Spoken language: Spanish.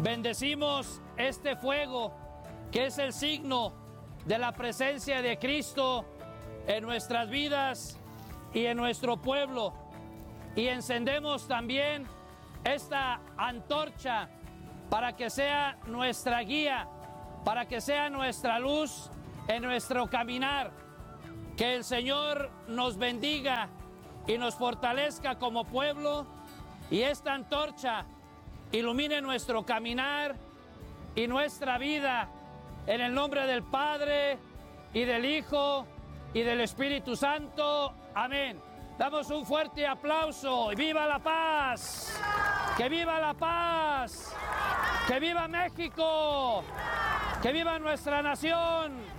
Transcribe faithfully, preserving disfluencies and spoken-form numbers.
bendecimos este fuego que es el signo de la presencia de Cristo en nuestras vidas y en nuestro pueblo. Y encendemos también esta antorcha para que sea nuestra guía, para que sea nuestra luz en nuestro caminar. Que el Señor nos bendiga y nos fortalezca como pueblo, y esta antorcha ilumine nuestro caminar y nuestra vida, en el nombre del Padre y del Hijo y del Espíritu Santo. Amén. Damos un fuerte aplauso. ¡Viva la paz! ¡Que viva la paz! ¡Que viva México! ¡Que viva nuestra nación!